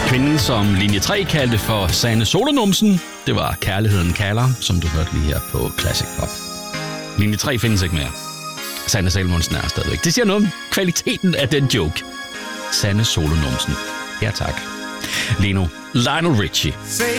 Kvinden, som linje 3 kaldte for Sanne Solonumsen, det var Kærligheden kalder, som du hørte lige her på Classic Pop. Linje 3 findes ikke mere. Sanne Salomonsen er stadigvæk. Det siger noget om kvaliteten af den joke. Sanne Solonumsen. Ja tak. Lige nu, Lionel Richie.